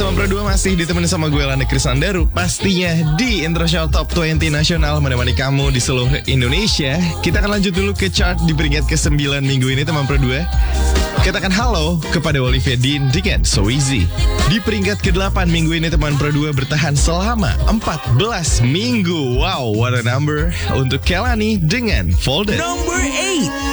Teman Pro 2 masih ditemenin sama gue Lana Krisandaru. Pastinya di Intro Show Top 20 Nasional menemani kamu di seluruh Indonesia. Kita akan lanjut dulu ke chart di peringkat ke-9 minggu ini teman Pro 2. Katakan halo kepada Olivia Dean dengan So Easy. Di peringkat ke-8 minggu ini teman Pro 2 bertahan selama 14 minggu. Wow, what a number. Untuk Kelani dengan Folded. Number 8.